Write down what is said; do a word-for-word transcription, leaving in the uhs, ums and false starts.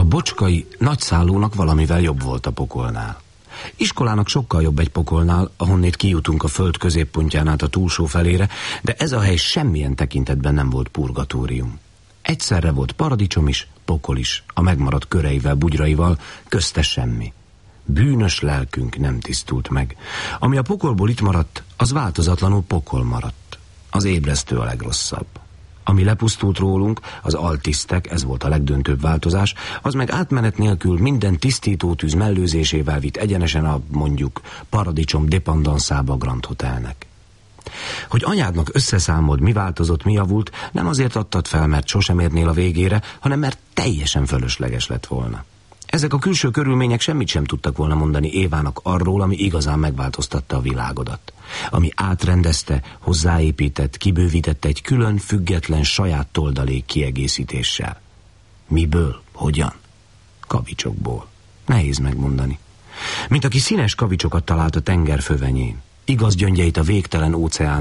bocskai nagyszállónak valamivel jobb volt a pokolnál. Iskolának sokkal jobb egy pokolnál, ahonnét kijutunk a föld középpontján át a túlsó felére, de ez a hely semmilyen tekintetben nem volt purgatórium. Egyszerre volt paradicsom is, pokol is, a megmaradt köreivel, bugyraival, közte semmi. Bűnös lelkünk nem tisztult meg. Ami a pokolból itt maradt, az változatlanul pokol maradt. Az ébresztő a legrosszabb. Ami lepusztult rólunk, az altisztek, ez volt a legdöntőbb változás, az meg átmenet nélkül minden tisztítótűz mellőzésével vitt egyenesen a, mondjuk, paradicsom dependanszába a Grand Hotelnek. Hogy anyádnak összeszámold, mi változott, mi javult, nem azért adtad fel, mert sosem érnél a végére, hanem mert teljesen fölösleges lett volna. Ezek a külső körülmények semmit sem tudtak volna mondani Évának arról, ami igazán megváltoztatta a világodat. Ami átrendezte, hozzáépített, kibővítette egy külön, független, saját toldalék kiegészítéssel. Miből? Hogyan? Kavicsokból. Nehéz megmondani. Mint aki színes kavicsokat talált a tenger fövenyén. Igaz gyöngyeit a végtelen óceán